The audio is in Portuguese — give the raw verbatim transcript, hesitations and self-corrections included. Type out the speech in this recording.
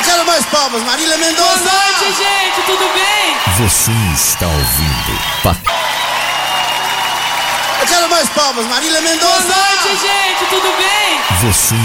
quero mais palmas, Marília Mendonça! Boa noite, gente, tudo bem? Você está ouvindo Pat... Eu quero mais palmas, Marília Mendonça! Boa noite, gente, tudo bem? Você